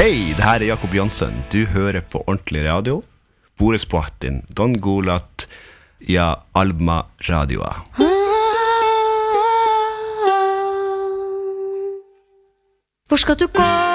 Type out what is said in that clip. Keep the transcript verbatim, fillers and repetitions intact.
Hei, det her er Jakob Jansson. Du hører på Ordentlig Radio. Boris Poatin, Don Gulat, ja, Alma Radioa. Hvor skal du gå?